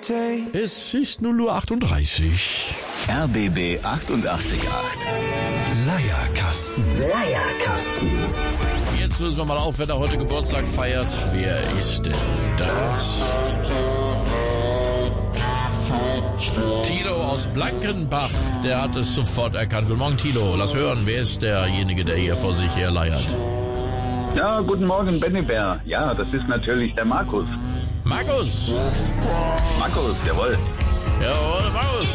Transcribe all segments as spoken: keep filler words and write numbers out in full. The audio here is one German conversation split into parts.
day. Es ist null Uhr achtunddreißig. R B B achtundachtzig Komma acht. Leierkasten. Leierkasten. Jetzt lösen wir mal auf, wer da heute Geburtstag feiert. Wer ist denn das? Tilo aus Blankenbach, der hat es sofort erkannt. Guten Morgen, Tilo. Lass hören, wer ist derjenige, der hier vor sich her leiert? Ja, guten Morgen, Benny Bär. Ja, das ist natürlich der Markus. Markus! Markus, jawohl. Jawohl, Markus!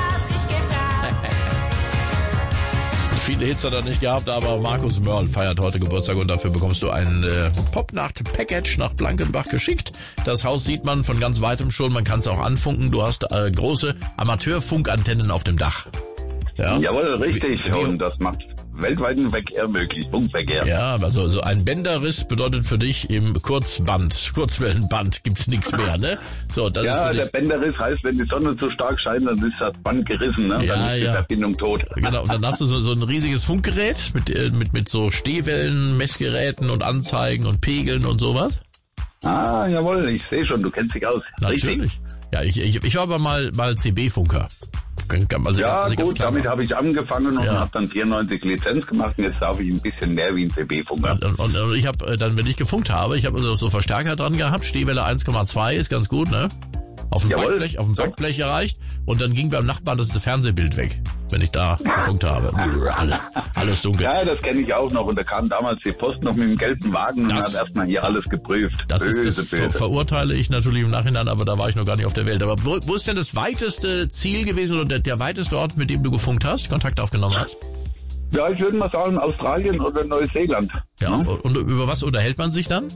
Viele Hits hat er nicht gehabt, aber Markus Mörl feiert heute Geburtstag und dafür bekommst du ein äh, Popnacht-Package nach Blankenbach geschickt. Das Haus sieht man von ganz weitem schon, man kann es auch anfunken. Du hast äh, große Amateurfunkantennen auf dem Dach. Ja? Jawohl, richtig. Wie, wie, und das macht weltweiten Verkehr möglich, Funkverkehr. Ja, also so ein Bänderriss bedeutet für dich im Kurzband, Kurzwellenband gibt's nichts mehr, ne? So, das ja, ist für der dich. Bänderriss heißt, wenn die Sonne zu stark scheint, dann ist das Band gerissen, ne? Ja, dann ist die ja. Verbindung tot. Genau, und dann hast du so, so ein riesiges Funkgerät mit, äh, mit, mit so Stehwellen, Messgeräten und Anzeigen und Pegeln und sowas. Ah, jawohl, ich sehe schon, du kennst dich aus. Natürlich. Richtig. Ja, ich, ich, ich war aber mal, mal C B-Funker. Also, Ja, also gut, damit habe ich angefangen und Ja. habe dann vierundneunzig Lizenz gemacht und jetzt darf ich ein bisschen mehr wie ein C B-Funker. Und, und, und ich habe dann, wenn ich gefunkt habe, ich habe also so Verstärker dran gehabt, Stehwelle eins Komma zwei ist ganz gut, ne? Auf dem Jawohl. Backblech, auf dem So. Backblech erreicht und dann ging beim Nachbarn das Fernsehbild weg, wenn ich da gefunkt habe. Alles, alles dunkel. Ja, das kenne ich auch noch und da kam damals die Post noch mit dem gelben Wagen und Das- hat erstmal hier alles geprüft. Das böse, ist das böse. ver verurteile ich natürlich im Nachhinein, aber da war ich noch gar nicht auf der Welt. Aber wo, wo ist denn das weiteste Ziel gewesen oder der, der weiteste Ort, mit dem du gefunkt hast, Kontakt aufgenommen hast? Ja, ich würde mal sagen Australien oder Neuseeland. Ja, Hm? und, und über was unterhält man sich dann?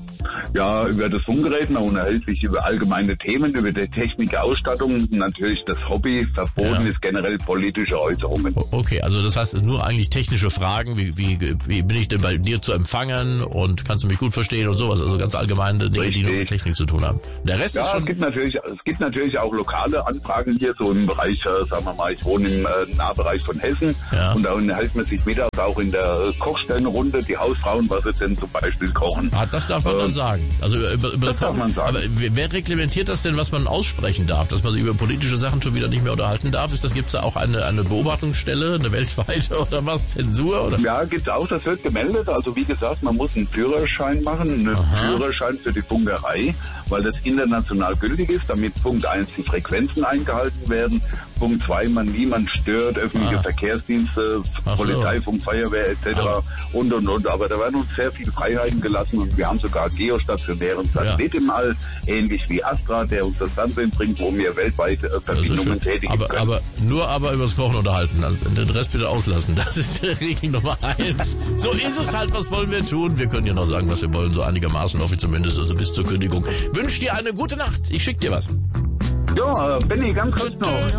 Ja, über das Funkgerät, man unterhält sich über allgemeine Themen, über die Technik, Ausstattung, natürlich das Hobby, verboten Ja. ist generell politische Äußerungen. Okay, also das heißt nur eigentlich technische Fragen, wie, wie, wie bin ich denn bei dir zu empfangen und kannst du mich gut verstehen und sowas, also ganz allgemeine Dinge, die nur mit Richtig. Technik zu tun haben. Der Rest Ja, ist es schon... gibt natürlich, es gibt natürlich auch lokale Anfragen hier, so im Bereich, äh, sagen wir mal, ich wohne im äh, Nahbereich von Hessen Ja. und da unterhält man sich mittags auch in der äh, Kochstellenrunde, die Hausfrauen, was sie denn zum Beispiel kochen. Ah, das darf man Äh, dann sagen. Also über, über, das darf man sagen. Aber wer wer reglementiert das denn, was man aussprechen darf? Dass man sich über politische Sachen schon wieder nicht mehr unterhalten darf? Ist das, gibt's da auch eine, eine Beobachtungsstelle, eine weltweite oder was? Zensur? Oder? Ja, gibt's auch, das wird gemeldet. Also wie gesagt, man muss einen Führerschein machen, einen Aha. Führerschein für die Funkerei, weil das international gültig ist, damit Punkt eins die Frequenzen eingehalten werden, Punkt zwei man niemand stört, öffentliche Ah. Verkehrsdienste, Ach so. Polizei, Funk, Feuerwehr et cetera Ah. und und und. Aber da werden uns sehr viele Freiheiten gelassen und wir haben sogar geostationären Satellit im All, ähnlich wie Astra, der uns das Fernsehen bringt, wo wir weltweit äh, Das ist Verbindungen schön. tätigen Aber, können. aber nur aber übers Kochen unterhalten. Also den Rest bitte auslassen. Das ist die Regel Nummer eins. So ist es halt. Was wollen wir tun? Wir können ja noch sagen, was wir wollen. So einigermaßen, hoffe ich zumindest. Also bis zur Kündigung. Wünsch dir eine gute Nacht. Ich schick dir was. Ja, äh, Benni, ganz kurz noch.